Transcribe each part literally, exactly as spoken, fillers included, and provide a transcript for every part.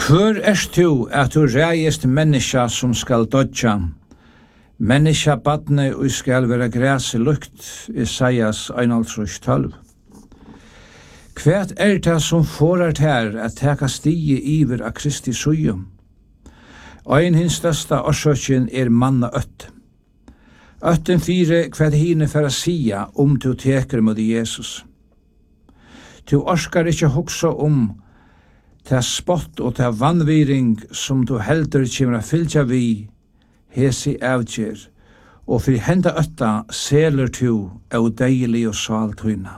Hvor erst du at du reist menneska som skal dodja? Menneska badne og skal være græse lukt, Isaias einhaldtrýss tólv. Hvert er det som forar her at teka stige iver av Kristi sujum? Ein hins størsta orsøkjen er manna øtt. Øtten fire hver hine for å sia om du teker mot Jesus. Du orskar ikkje hugsa om til spott og til vannviring som du heldur kjemra fylgja vi, hesi avgjer, og fyrir henda øtta seler tu av deilig og saltøyna.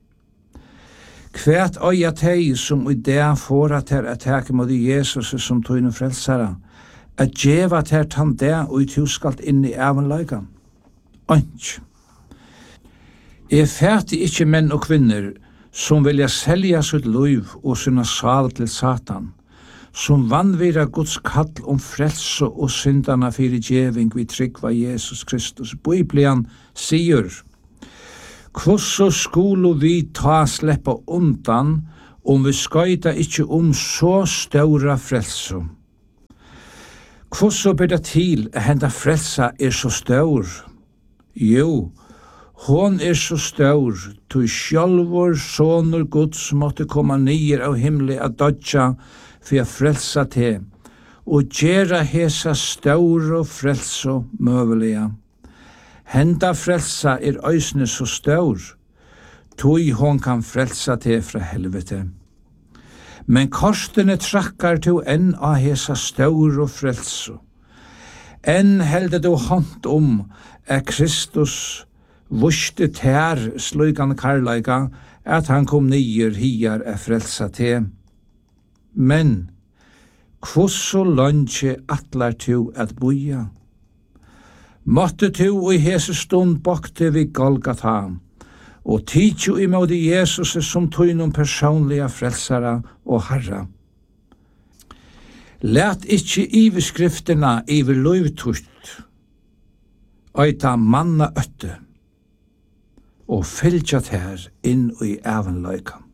Hvert øya teg som i det fåra til at teke mot Jesus som tøyne frelsara, at djeva til han det og i tuskalt inn i evenløygan. Ønsk. Er fæti ikkje menn og kvinner som vilja selja sitt liv og sinna sal til Satan, som vannvira Guds kall om frelse og syndana fyrir djeving vi tryggva Jesus Kristus. Biblian sier, «Kvosso skulu vi ta sleppa undan om vi skaita ikkje om så ståra frelse?» Kvosso ber det til at henda frelsa er så stor? Jo, hon er så stor, tu sjálvor sonur Guds måtte komma nyer av himli a dodja for a frelsa te, og gjera hesa stor og frelso møvelega. Henda frelsa er øysne så stor, tui hon kan frelsa te fra helvete. Men korstene trakkar tu enn av hesa stor og frelso. Enn helde du hånd om at Kristus vuste tær slugan karlaika at han kom nyer hiar er frelsa te. Men kvosso lønge atlar tu at boja? Måtte tu i hese stund bakte vi Golgata, og tidju imod Jesus som tøynum personliga frelsara og harra. Læt ikkje iveskrifterna iver løyvtutt, øyta manna øtte, og fylgjat her inn i evenløykan.